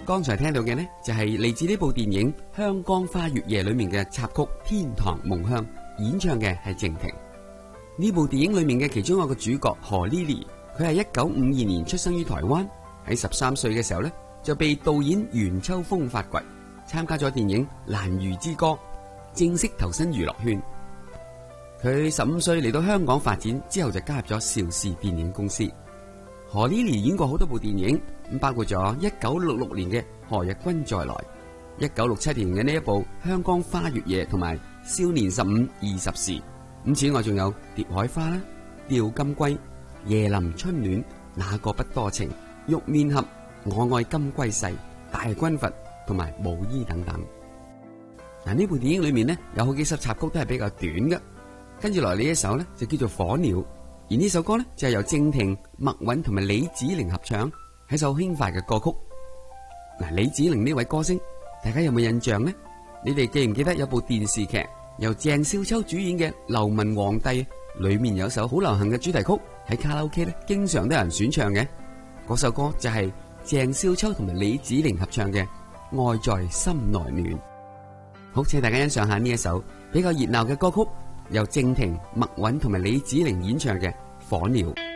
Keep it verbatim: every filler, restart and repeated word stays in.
剛才聽到嘅呢，就係嚟自呢部電影《香江花月夜》裏面嘅插曲《天堂夢鄉》，演唱嘅係靜婷。呢部電影裏面嘅其中一個主角何 Lily，佢係一九五二年出生於台灣，喺十三歲嘅時候呢，就被導演袁秋風發掘，參加咗電影《蘭嶼之歌》，正式投身娛樂圈。佢十五歲嚟到香港發展之後，就加入咗邵氏電影公司。何 Lily 演過好多部電影，咁包括咗一九六六年嘅《何日君再來》，一九六七年嘅呢一部《香江花月夜》同埋《少年十五二十時》。咁此外仲有《蝶海花》啦，《釣金龜》、《夜臨春暖》、《那個不多情》、《玉面俠》、《我愛金龜婿》、《大軍閥》同埋《舞衣》等等。嗱，呢部電影裏面呢，有好幾首插曲都係比較短嘅。跟住來呢一首呢，就叫做《火鳥》，而呢首歌呢，就係由靜婷、麥韻同埋李子玲合唱，係首輕快嘅歌曲。嗱，李子玲呢位歌星，大家有冇印象呢？你哋記唔記得有部電視劇由鄭少秋主演嘅《流氓皇帝》，裏面有首好流行嘅主題曲，喺卡拉 OK 咧經常都有人選唱嘅。嗰首歌就係鄭少秋同埋李子玲合唱嘅《愛在心內暖》。好，請大家欣賞下呢一首比較熱鬧嘅歌曲，由靜婷、麥韻同埋李子玲演唱嘅《火鳥》。